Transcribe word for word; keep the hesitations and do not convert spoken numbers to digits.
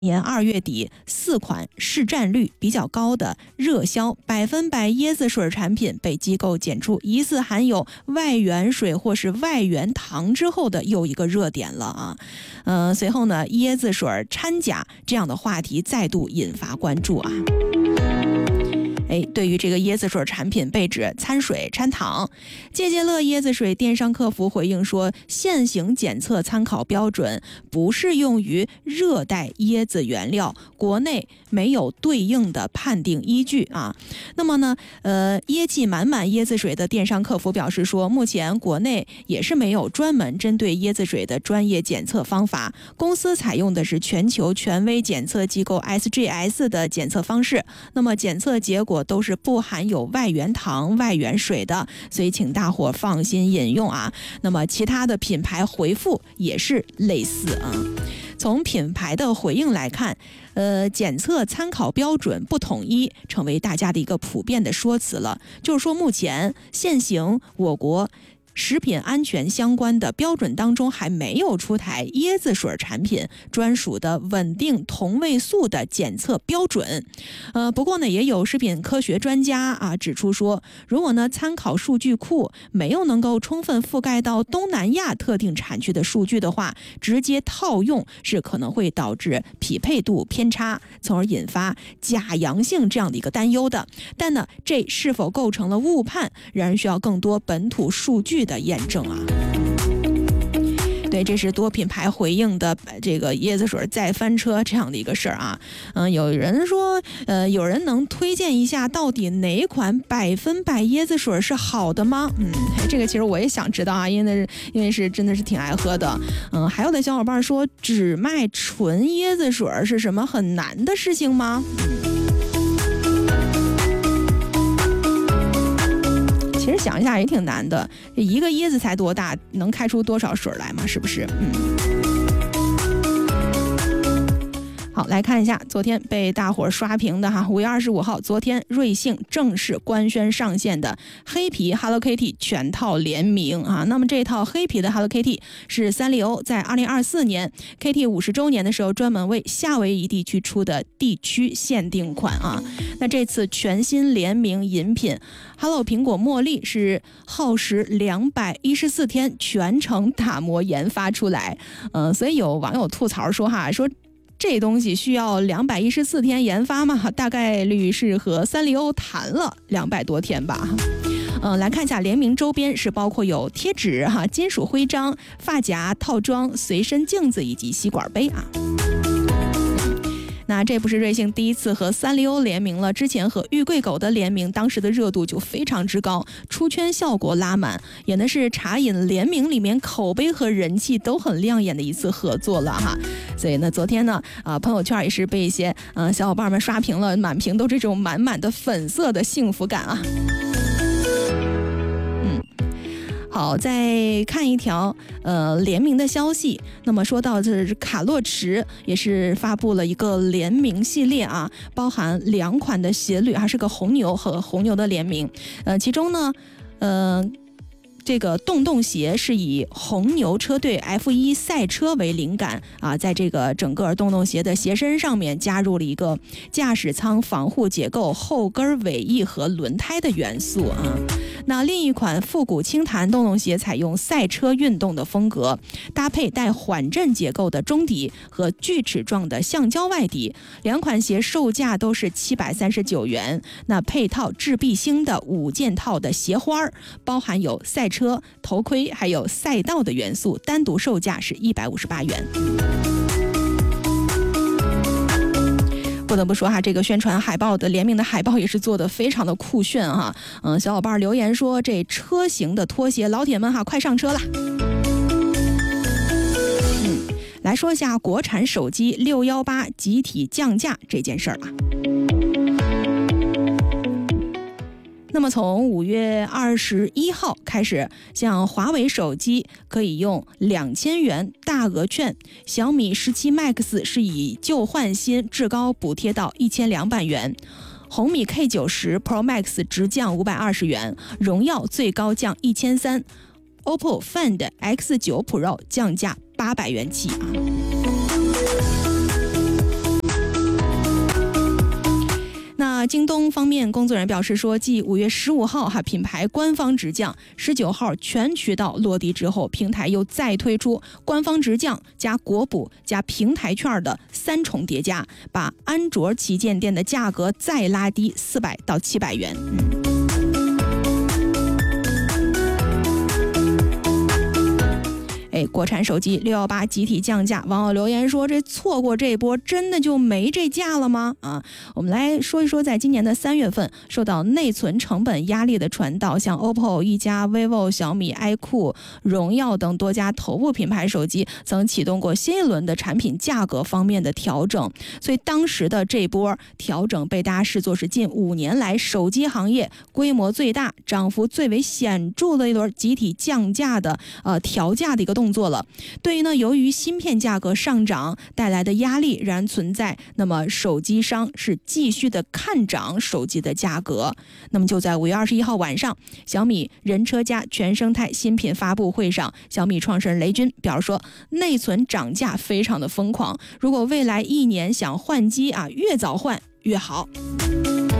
年二月底，四款市占率比较高的热销百分百椰子水产品被机构检出疑似含有外源水或是外源糖之后的又一个热点了啊。呃，随后呢，椰子水掺假这样的话题再度引发关注啊。哎，对于这个椰子水产品被指掺水掺糖，借借乐椰子水电商客服回应说，现行检测参考标准不适用于热带椰子原料，国内没有对应的判定依据啊。那么呢，呃，椰气满满椰子水的电商客服表示说，目前国内也是没有专门针对椰子水的专业检测方法，公司采用的是全球权威检测机构 S G S 的检测方式，那么检测结果都是不含有外源糖、外源水的，所以请大伙放心饮用啊。那么其他的品牌回复也是类似啊。从品牌的回应来看，呃，检测参考标准不统一，成为大家的一个普遍的说辞了。就是说，目前现行我国食品安全相关的标准当中还没有出台椰子水产品专属的稳定同位素的检测标准。呃，不过呢，也有食品科学专家啊指出说，如果呢参考数据库没有能够充分覆盖到东南亚特定产区的数据的话，直接套用是可能会导致匹配度偏差，从而引发假阳性这样的一个担忧的。但呢，这是否构成了误判，仍然需要更多本土数据的验证啊。对，这是多品牌回应的这个椰子水再翻车这样的一个事儿啊。嗯、呃，有人说，呃，有人能推荐一下到底哪款百分百椰子水是好的吗？嗯，这个其实我也想知道啊，因为因为是真的是挺爱喝的。嗯、呃，还有的小伙伴说，只卖纯椰子水是什么很难的事情吗？其实想一下也挺难的，一个椰子才多大，能开出多少水来嘛？是不是？嗯。好，来看一下昨天被大伙刷屏的哈，五月二十五号，昨天瑞幸正式官宣上线的黑皮 Hello Kitty 全套联名啊。那么这套黑皮的 Hello Kitty 是三丽鸥在二零二四年 Kitty 五十周年的时候专门为夏威夷地区出的地区限定款啊。那这次全新联名饮品 Hello 苹果茉莉是耗时两百一十四天全程打磨研发出来，呃，所以有网友吐槽说哈，说这东西需要两百一十四天研发嘛？大概率是和三丽鸥谈了两百多天吧。嗯、呃，来看一下联名周边是包括有贴纸哈、金属徽章、发夹、套装、随身镜子以及吸管杯啊。那这不是瑞幸第一次和三丽鸥联名了，之前和玉桂狗的联名，当时的热度就非常之高，出圈效果拉满，也呢是茶饮联名里面口碑和人气都很亮眼的一次合作了哈。所以呢，昨天呢，啊、呃，朋友圈也是被一些嗯、呃、小伙伴们刷屏了，满屏都这种满满的粉色的幸福感啊。好，再看一条呃联名的消息。那么说到这是卡洛驰也是发布了一个联名系列啊，包含两款的鞋履，还是个红牛和红牛的联名。呃，其中呢，呃。这个洞洞鞋是以红牛车队 F 一 赛车为灵感啊，在这个整个洞洞鞋的鞋身上面加入了一个驾驶舱防护结构、后跟尾翼和轮胎的元素啊。那另一款复古轻弹洞洞鞋采用赛车运动的风格，搭配带缓震结构的中底和锯齿状的橡胶外底，两款鞋售价都是七百三十九元。那配套智碧星的五件套的鞋花，包含有赛车、头盔还有赛道的元素，单独售价是一百五十八元。不得不说哈，这个宣传海报的联名的海报也是做的非常的酷炫哈。嗯，小伙伴留言说，这车型的拖鞋，老铁们哈，快上车啦！嗯，来说一下国产手机六一八集体降价这件事儿啊。那么从五月二十一号开始，像华为手机可以用两千元大额券，小米十七 Max 是以旧换新至高补贴到一千两百元，红米 K 九十 Pro Max 直降五百二十元，荣耀最高降一千三百，O P P O Find X 九 Pro 降价八百元起啊。 京东方面工作人员表示说，继五月十五号哈品牌官方直降，十九号全渠道落地之后，平台又再推出官方直降加国补加平台券的三重叠加，把安卓旗舰店的价格再拉低四百到七百元。嗯哎，国产手机六一八集体降价，网友留言说：“这错过这波，真的就没这价了吗？”啊，我们来说一说，在今年的三月份，受到内存成本压力的传导，像 O P P O、一加、vivo、小米、iQOO、荣耀等多家头部品牌手机曾启动过新一轮的产品价格方面的调整，所以当时的这波调整被大家视作是近五年来手机行业规模最大、涨幅最为显著的一轮集体降价的呃调价的一个动作。动作了。对于呢，由于芯片价格上涨带来的压力仍然存在，那么手机商是继续的看涨手机的价格。那么就在五月二十一号晚上，小米人车家全生态新品发布会上，小米创始人雷军表示说，内存涨价非常的疯狂，如果未来一年想换机啊，越早换越好。